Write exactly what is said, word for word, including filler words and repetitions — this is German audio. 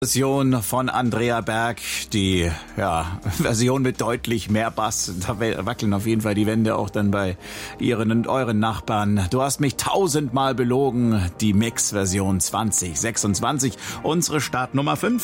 Version von Andrea Berg, die ja, Version mit deutlich mehr Bass. Da wackeln auf jeden Fall die Wände auch dann bei ihren und euren Nachbarn. Du hast mich tausendmal belogen, die Mix-Version zwanzig sechsundzwanzig, unsere Startnummer fünf.